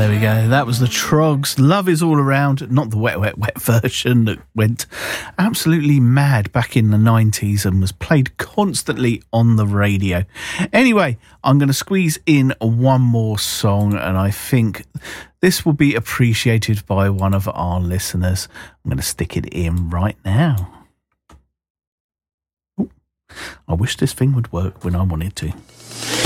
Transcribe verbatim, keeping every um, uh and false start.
there we go. That was the Trogs. Love is All Around. Not the wet, wet, wet version that went absolutely mad back in the nineties and was played constantly on the radio. Anyway, I'm going to squeeze in one more song, and I think this will be appreciated by one of our listeners. I'm going to stick it in right now. Ooh, I wish this thing would work when I want it to.